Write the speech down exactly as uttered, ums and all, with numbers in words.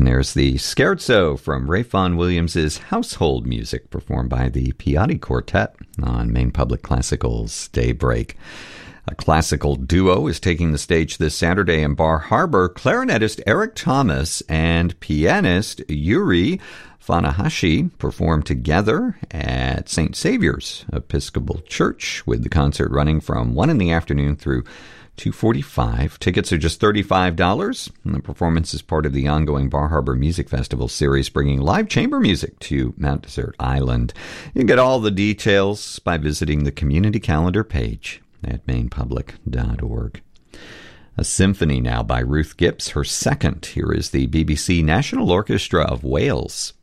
there's the Scherzo from Ralph Vaughan Williams' Household Music, performed by the Piatti Quartet on Maine Public Classical's Daybreak. A classical duo is taking the stage this Saturday in Bar Harbor. Clarinetist Eric Thomas and pianist Yuri Funahashi perform together at Saint Saviour's Episcopal Church, with the concert running from one in the afternoon through two forty-five. Tickets are just thirty-five dollars, and the performance is part of the ongoing Bar Harbor Music Festival series, bringing live chamber music to Mount Desert Island. You can get all the details by visiting the community calendar page at maine public dot org. A symphony now by Ruth Gips, her second. Here is the B B C National Orchestra of Wales.